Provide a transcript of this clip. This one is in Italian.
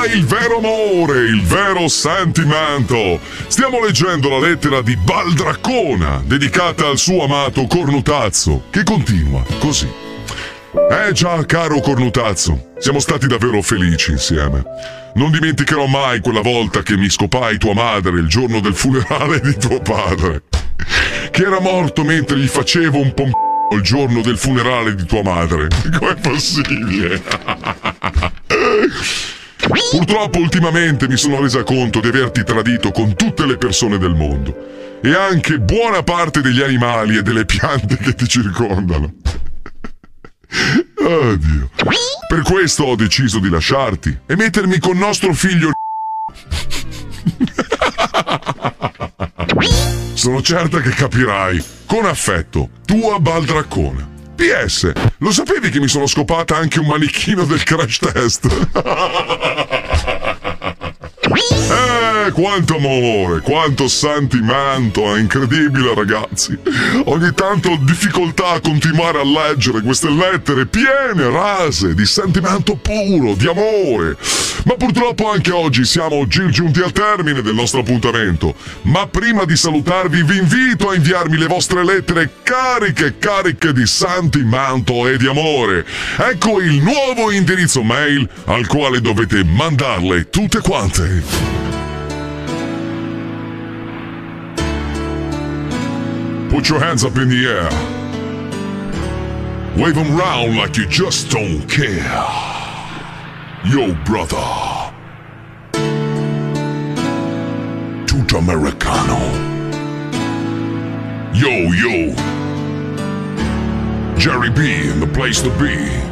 il vero amore, il vero sentimento. Stiamo leggendo la lettera di Baldraccona, dedicata al suo amato Cornutazzo, che continua così. Già, caro Cornutazzo, siamo stati davvero felici insieme. Non dimenticherò mai quella volta che mi scopai tua madre il giorno del funerale di tuo padre, che era morto mentre gli facevo un il giorno del funerale di tua madre. Com'è possibile? Purtroppo ultimamente mi sono resa conto di averti tradito con tutte le persone del mondo e anche buona parte degli animali e delle piante che ti circondano. Oh Dio. Per questo ho deciso di lasciarti e mettermi con nostro figlio. Sono certa che capirai. Con affetto, tua Baldraccona. PS, lo sapevi che mi sono scopata anche un manichino del crash test? Quanto amore, quanto sentimento, è incredibile ragazzi. Ogni tanto ho difficoltà a continuare a leggere queste lettere piene, rase, di sentimento puro, di amore. Ma purtroppo anche oggi siamo giunti al termine del nostro appuntamento. Ma prima di salutarvi vi invito a inviarmi le vostre lettere cariche di sentimento e di amore. Ecco il nuovo indirizzo mail al quale dovete mandarle tutte quante. Put your hands up in the air. Wave them round like you just don't care. Yo, brother. Tutto americano. Yo, yo. Jerry B in the place to be.